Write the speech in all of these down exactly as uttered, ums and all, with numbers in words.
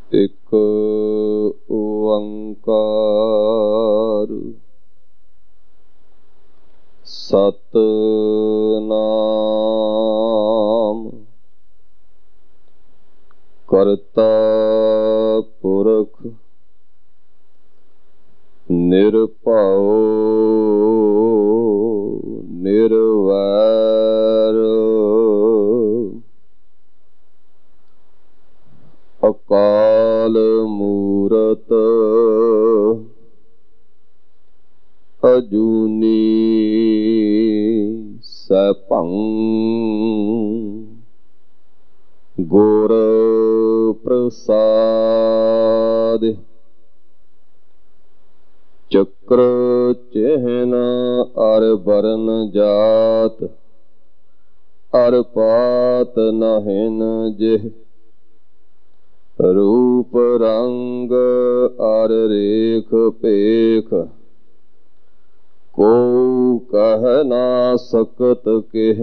ਇੱਕ ਓੰਕਾਰ ਸਤਿਨਾਮ ਕਰਤਾ ਪੁਰਖ ਨਿਰਭਉ ਨਿਰਵੈਰ ਅਕਾਲ ਮੂਰਤ ਅਜੂਨੀ ਸੈਭੰ ਗੁਰ ਪ੍ਰਸਾਦਿ ਚੱਕਰ ਚਿਹਨ ਅਰ ਬਰਨ ਜਾਤ ਅਰ ਪਾਤ ਨਹਿਨ ਜਿਹ ਰੂਪ ਰੰਗ ਅਰ ਰੇਖ ਪੇਖ ਕੋ ਕਹਿ ਨਾ ਸਕਤ ਕਿਹ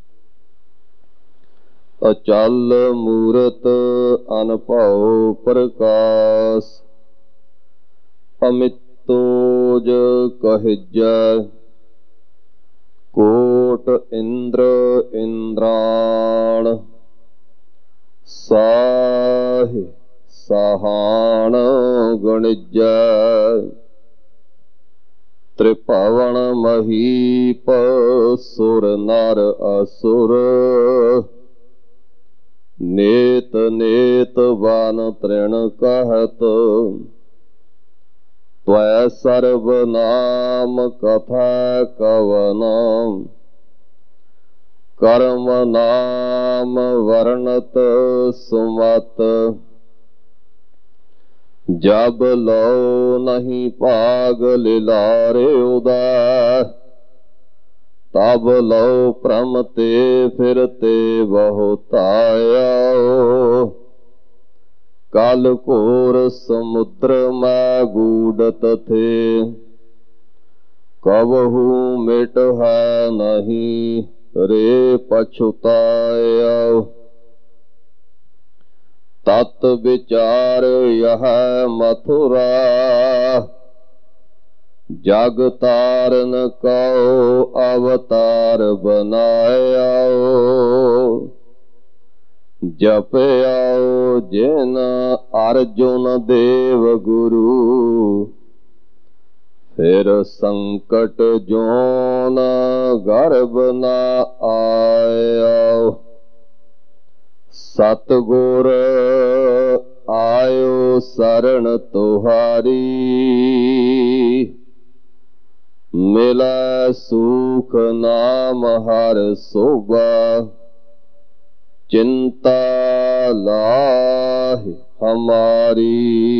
ਅਚਲ ਮੂਰਤ ਅਨਭਉ ਪ੍ਰਕਾਸ਼ ਅਮਿਤੋਜ ਕਹਿਜੈ ਕੋਟ ਇੰਦਰ ਇੰਦਰਾਣ ਸਾਹਿ ਸਾਹਾਣ ਗਣਿਜੈ ਤ੍ਰਿਭਵਨ ਮਹੀਪ ਸੁਰ ਨਰ ਅਸੁਰ ਨੇਤ ਨੇਤ ਵਨ ਤ੍ਰਿਣ ਕਹਿਤ ਤਵੈ ਸਰਬ ਨਾਮ ਕਥਾ ਕਵਨ ਕਰਮ ਨਾਮ ਵਰਣਤ ਸੁਮਤ ਜਬ ਲਉ ਨਹੀਂ ਭਾਗ ਲਿਲਾਰੇ ਉਦੈ ਤਬ ਲਉ ਭ੍ਰਮ ਤੇ ਫਿਰਤੇ ਬਹੁਤਾਇਆ ਕਲ ਘੋਰ ਸਮੁਦਰ ਮੈਂ ਗੂੜਤ ਥੇ ਕਬਹੂ ਮਿਟ ਹੈ ਨਹੀਂ ਰੇ ਪਛੁਤਾਇਆ ਤਤ ਵਿਚਾਰ ਯਹ ਮਥੁਰਾ ਜਗ ਤਾਰਨ ਕਉ ਅਵਤਾਰ ਬਨਾਇਆ ਜਪਿਆਉ ਜਿਨ ਅਰਜੁਨ ਦੇਵ ਗੁਰੂ ਫਿਰ ਸੰਕਟ ਜੋਨ ਗਰਭ ਨ ਆਇਆ ਸਤਿਗੁਰ ਆਇਓ ਸਰਣ ਤੁਹਾਰੀ ਮਿਲੈ ਸੂਖ ਨਾਮ ਹਰ ਸੋਭਾ ਚਿੰਤਾ ਲਾਹਿ ਹਮਾਰੀ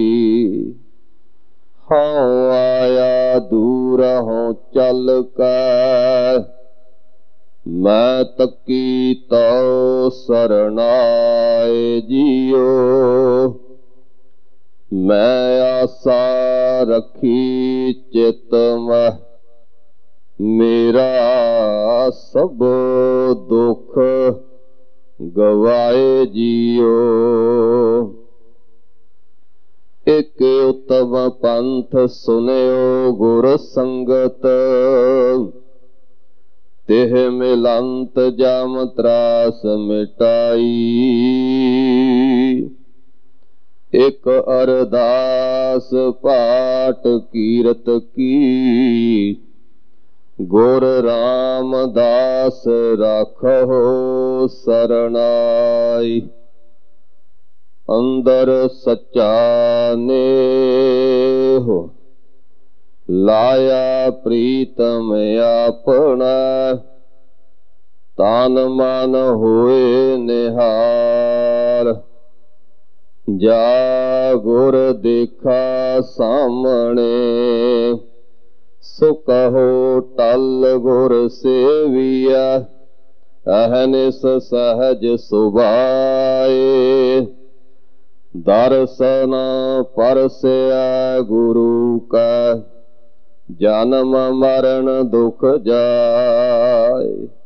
ਹਉ ਆਇਆ ਦੂਰ ਹਉ ਚੱਲ ਕੈ ਮੈਂ ਤੱਕੀ ਤਉ ਸਰਣਾਏ ਜੀਓ ਮੈਂ ਆਸਾ ਰੱਖੀ ਚਿਤ ਮਹਿ ਮੇਰਾ ਸਭ ਦੁੱਖ ਗਵਾਏ ਜੀਓ ਇਕ ਉਤਮ ਪੰਥ ਸੁਨਿਓ ਗੁਰ ਸੰਗਤ ਤਿਹ ਮਿਲੰਤ ਜਮ ਤਰਾਸ ਮਿਟਾਈ ਇਕ ਅਰਦਾਸ ਪਾਟ ਕੀਰਤ ਕੀ ਗੁਰ ਰਾਮਦਾਸ ਰਾਖੋ ਸਰਣਾਈ ਅੰਦਰ ਸੱਚਾ ਨੇਹ ਲਾਇਆ ਪ੍ਰੀਤਮ ਆਪਣਾ ਤਨ ਮਨ ਹੋਏ ਨਿਹਾਲ ਜਾ ਗੁਰ ਦੇਖਾ ਸਾਹਮਣੇ ਸੋ ਕਹੋ ਟਲ ਗੁਰ ਸੇਵੀਆ ਅਹਨਿਸ ਸਹਜ ਸੁਭਾਏ ਦਰਸ਼ਨ ਪਰਸਿਆ ਗੁਰੂ ਕਾ ਜਨਮ ਮਰਨ ਦੁਖ ਜਾਏ।